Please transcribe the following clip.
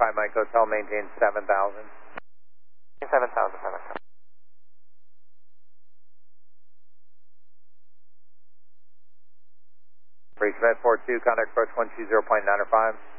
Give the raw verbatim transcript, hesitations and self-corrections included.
five Mike Hotel, maintain seven thousand. seven thousand, five Mike. Breach Med four two, contact approach one two zero point nine five.